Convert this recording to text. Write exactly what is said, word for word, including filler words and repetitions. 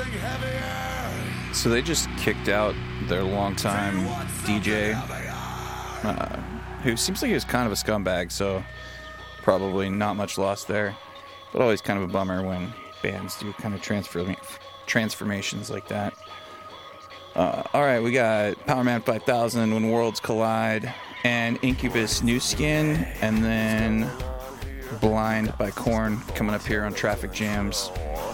So they just kicked out their longtime D J, uh, who seems like he was kind of a scumbag, so probably not much lost there. But always kind of a bummer when bands do kind of transform transformations like that. Uh, all right, we got Power Man five thousand, When Worlds Collide, and Incubus New Skin, and then Blind by Korn coming up here on Traffic Jams.